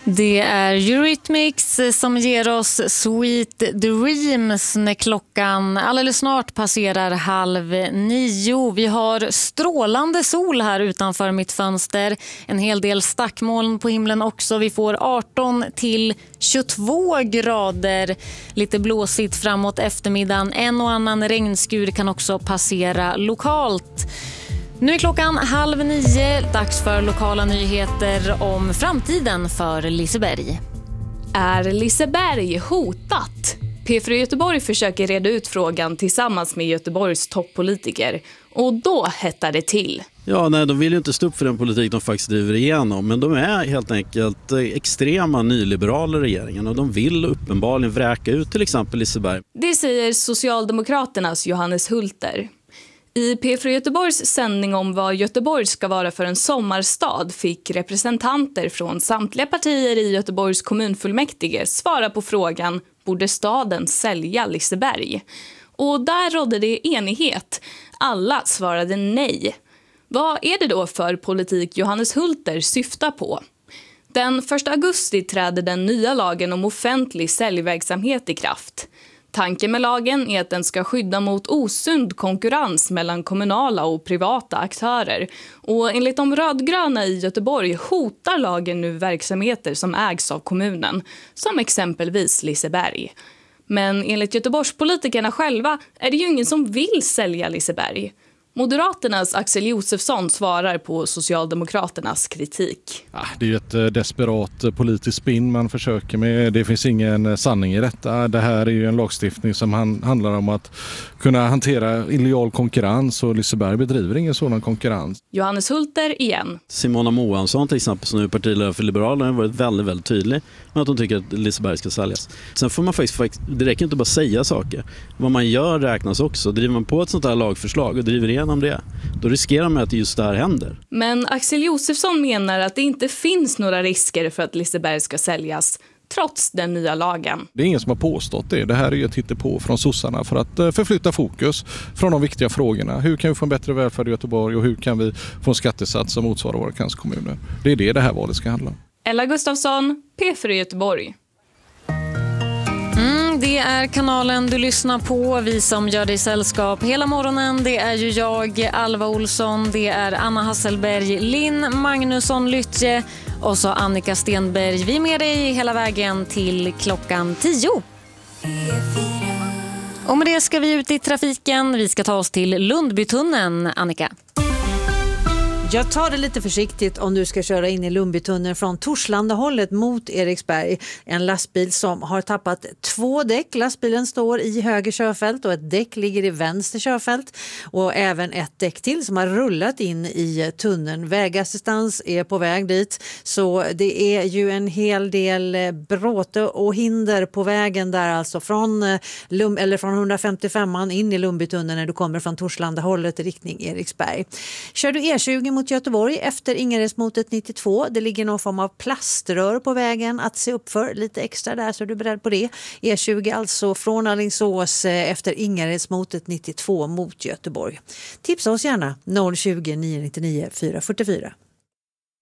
Det är Eurythmics som ger oss Sweet Dreams när klockan alldeles snart passerar 8:30. Vi har strålande sol här utanför mitt fönster. En hel del stackmoln på himlen också. Vi får 18 till 22 grader. Lite blåsigt framåt eftermiddagen. En och annan regnskur kan också passera lokalt. Nu är klockan 8:30, dags för lokala nyheter om framtiden för Liseberg. Är Liseberg hotat? P4 Göteborg försöker reda ut frågan tillsammans med Göteborgs toppolitiker. Och då hettar det till. Ja, nej, de vill ju inte stå upp för den politik de faktiskt driver igenom. Men de är helt enkelt extrema nyliberala regeringen och de vill uppenbarligen vräka ut till exempel Liseberg. Det säger Socialdemokraternas Johannes Hulter. I P4 Göteborgs sändning om vad Göteborg ska vara för en sommarstad fick representanter från samtliga partier i Göteborgs kommunfullmäktige svara på frågan: borde staden sälja Liseberg? Och där rådde det enighet. Alla svarade nej. Vad är det då för politik Johannes Hulter syftar på? Den 1 augusti träder den nya lagen om offentlig säljverksamhet i kraft. Tanken med lagen är att den ska skydda mot osund konkurrens mellan kommunala och privata aktörer. Och enligt de rödgröna i Göteborg hotar lagen nu verksamheter som ägs av kommunen, som exempelvis Liseberg. Men enligt Göteborgspolitikerna själva är det ju ingen som vill sälja Liseberg. Moderaternas Axel Josefsson svarar på Socialdemokraternas kritik. Det är ju ett desperat politiskt spinn man försöker med. Det finns ingen sanning i detta. Det här är ju en lagstiftning som handlar om att kunna hantera illojal konkurrens, och Liseberg bedriver ingen sådan konkurrens. Johannes Hulter igen. Simona Moansson till exempel, som är partiledare för Liberalerna, har varit väldigt, väldigt tydlig med att de tycker att Liseberg ska säljas. Sen får man faktiskt, det räcker inte bara säga saker. Vad man gör räknas också. Driver man på ett sånt här lagförslag och driver igenom det, då riskerar man att just det här händer. Men Axel Josefsson menar att det inte finns några risker för att Liseberg ska säljas, trots den nya lagen. Det är ingen som har påstått det. Det här är ju ett hittepå från sossarna för att förflytta fokus från de viktiga frågorna. Hur kan vi få en bättre välfärd i Göteborg och hur kan vi få en skattesats som motsvarar våra kranskommuner? Det är det här valet ska handla om. Ella Gustafsson, P4 Göteborg. Det är kanalen du lyssnar på. Vi som gör dig sällskap hela morgonen, det är ju jag, Alva Olsson, det är Anna Hasselberg, Linn Magnusson Lytje och så Annika Stenberg. Vi är med dig hela vägen till klockan 10. Och med det ska vi ut i trafiken. Vi ska ta oss till Lundbytunneln, Annika. Jag tar det lite försiktigt om du ska köra in i Lundbytunneln från Torslanda-hållet mot Eriksberg. En lastbil som har tappat 2 däck. Lastbilen står i höger körfält och ett däck ligger i vänster körfält. Och även ett däck till som har rullat in i tunneln. Vägassistans är på väg dit. Så det är ju en hel del bråte och hinder på vägen där, alltså från 155an in i Lundbytunneln när du kommer från Torslanda-hållet i riktning Eriksberg. Kör du E20 mot Göteborg efter Ingeredsmotet 92. Det ligger någon form av plaströr på vägen att se upp för lite extra där, så är du beredd på det. E20 alltså från Alingsås efter Ingeredsmotet 92 mot Göteborg. Tipsa oss gärna 020 999 444.